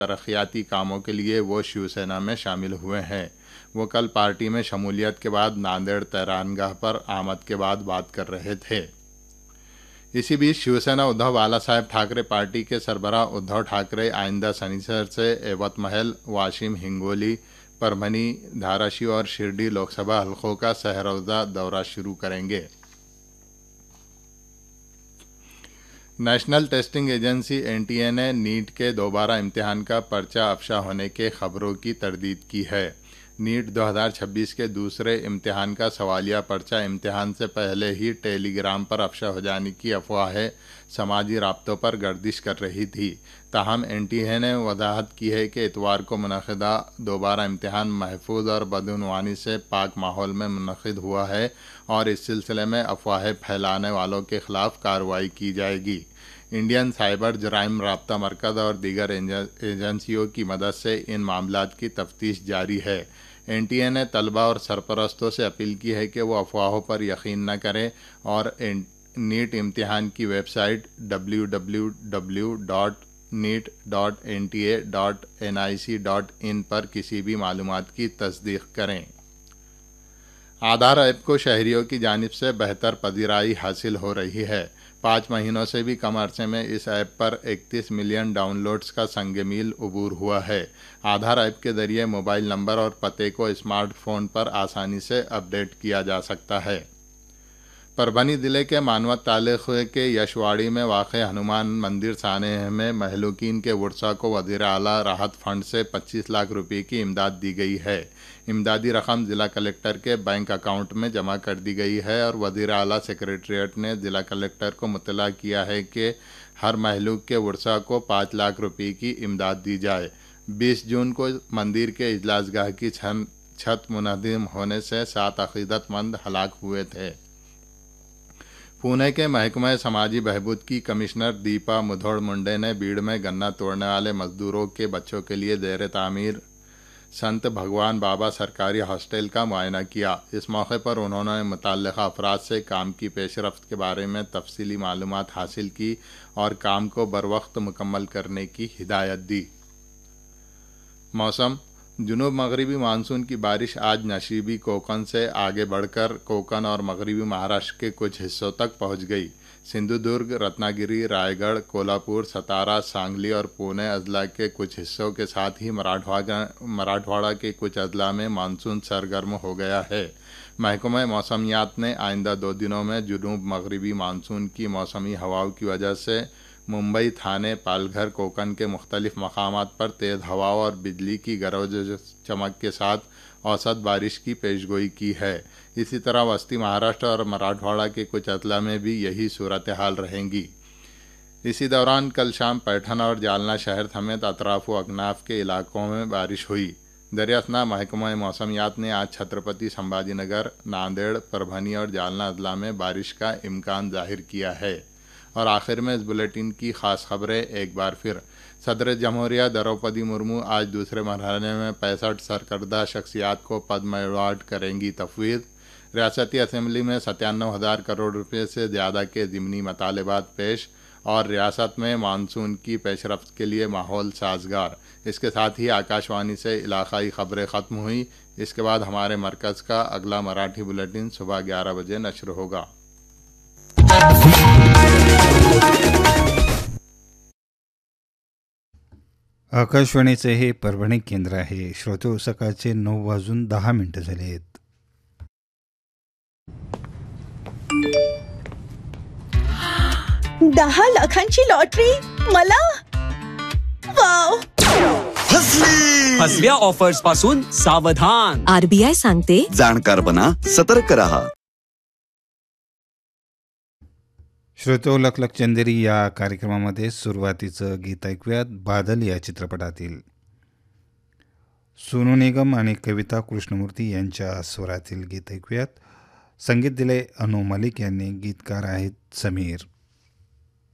तरक्याती कामों के लिए वो शिवसेना में शामिल हुए हैं। वो कल पार्टी में शमूलियत के बाद नांदेड़ तैरानगाह पर आमद के बाद बात कर रहे थे। इसी बीच शिवसेना उद्धव बालासाहेब ठाकरे पार्टी के सरबराह उद्धव ठाकरे आइंदा शनिवार से यवतमहल, वाशिम, हिंगोली, परभनी, धाराशिव और शिरडी लोकसभा हलकों का सहरौदा दौरा शुरू करेंगे। नेशनल टेस्टिंग एजेंसी एनटीए ने नीट के दोबारा इम्तिहान का पर्चा अफशा होने के खबरों की तरदीद की है। नीट 2026 के दूसरे इम्तिहान का सवालिया पर्चा इम्तिहान से पहले ही टेलीग्राम पर अफशा हो जाने की अफवाहें समाजी राब्तों पर गर्दिश कर रही थी। ताहम एनटीए ने वजाहत की है कि इतवार को मुनक़िदा दोबारा इम्तिहान महफूज और बदउनवानी से पाक माहौल में मुनक़िद हुआ है और इस सिलसिले में अफवाहें फैलाने वालों के खिलाफ कार्रवाई की जाएगी। इंडियन साइबर जराइम राब्ता मरकज़ और दीगर एजेंसियों की मदद से इन मामलात की तफ्तीश जारी है। एनटीए ने तलबा और सरपरस्तों से अपील की है कि वो अफवाहों पर यकीन न करें और नीट इम्तिहान की वेबसाइट www.neet.nta.nic.in पर किसी भी मालूमात की तस्दीक करें। आधार ऐप को शहरियों की जानिब से बेहतर पजीराई हासिल हो रही है। 5 महीनों से भी कम अरसे में इस ऐप पर 31 मिलियन डाउनलोड्स का संग मील अबूर हुआ है। आधार ऐप के ज़रिए मोबाइल नंबर और पते को स्मार्टफोन पर आसानी से अपडेट किया जा सकता है। परभनी ज़िले के मानवत तालुक़े के यशवाड़ी में वाक़े हनुमान मंदिर सानेह में महलूकीन के वर्सा को वज़ीर आला राहत फ़ंड से 25 लाख रुपये की इमदाद दी गई है। इमदादी रकम ज़िला कलेक्टर के बैंक अकाउंट में जमा कर दी गई है और वज़ीर आला सेक्रेटरीट ने ज़िला कलेक्टर को मुतला किया है कि हर महलूक के वर्सा को 5 लाख रुपये की इमदाद दी जाए। 20 जून को मंदिर के इजलासगाह की छत मुनहदम होने से 7 अक़ीदतमंद हलाक हुए थे। पुणे के महकमा समाजी बहबूद की कमिश्नर दीपा मुधोड़ मुंडे ने बीड़ में गन्ना तोड़ने वाले मजदूरों के बच्चों के लिए ज़ेर तामीर संत भगवान बाबा सरकारी हॉस्टल का मुआयना किया। इस मौके पर उन्होंने मुतल्लिक़ा अफराद से काम की पेशरफ्त के बारे में तफसीली मालूमात हासिल की और काम को बरवक्त मुकम्मल करने की हिदायत दी। मौसम। जुनूब मगरबी मानसून की बारिश आज नशीबी कोकन से आगे बढ़कर कोकन और मगरबी महाराष्ट्र के कुछ हिस्सों तक पहुंच गई। सिंधुदुर्ग, रत्नागिरी, रायगढ़, कोल्हापुर, सतारा, सांगली और पुणे अजला के कुछ हिस्सों के साथ ही मराठवाड़ा के कुछ अजला में मानसून सरगर्म हो गया है। महकमा मौसमियात ने आइंदा 2 दिनों में जुनूब मगरबी मानसून की मौसमी हवाओं की वजह से मुंबई, थाने, पालघर, कोकन के मुख्तलिफ मकामात पर तेज़ हवाओं और बिजली की गरज चमक के साथ औसत बारिश की पेशगोई की है। इसी तरह वस्ती महाराष्ट्र और मराठवाड़ा के कुछ अजला में भी यही सूरत हाल रहेंगी। इसी दौरान कल शाम पैठन और जालना शहर समेत अतराफ व अकनाफ के इलाकों में बारिश हुई। दरियासना महकमा मौसमियात ने आज छत्रपति संभाजीनगर, नांदेड़, परभनी और जालना अजला में बारिश का इम्कान जाहिर किया है। और आखिर में इस बुलेटिन की ख़ास खबरें एक बार फिर। सदर जमहूरिया द्रौपदी मुर्मू आज दूसरे मरहले में 65 सरकर्दा शख्सियात को पद्म अवार्ड करेंगी तफवीज़। रियासती असम्बली में 97,000 करोड़ रुपये से ज़्यादा के ज़िमनी मतालबात पेश और रियासत में मानसून की पेशरफ्त के लिए माहौल साजगार। इसके साथ ही आकाशवाणी से इलाकाई खबरें ख़त्म हुई। इसके बाद हमारे मरकज़ का अगला मराठी बुलेटिन सुबह 11 बजे नश्र होगा। आकाशवाणीचे हे परभणी केंद्र आहे. श्रोते, सकाळचे 9:10 झाले आहेत. दहा लाखांची लॉटरी मला. वाव. फसव्या ऑफर्स पासून सावधान. आरबीआय सांगते, जाणकार बना, सतर्क रहा. श्रोतो, लखलख चंदेरी या कार्यक्रमामध्ये सुरुवातीचं गीत ऐकूयात. बादल या चित्रपटातील सोनू निगम आणि कविता कृष्णमूर्ती यांच्या स्वरातील गीत ऐकूयात. संगीत दिले अनु मलिक यांनी. गीतकार आहेत समीर.